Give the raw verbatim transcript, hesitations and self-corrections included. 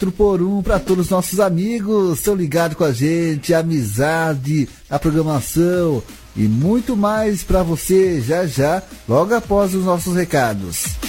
quatro por um para todos os nossos amigos. Estão ligados com a gente, amizade, a programação e muito mais para você já já, logo após os nossos recados.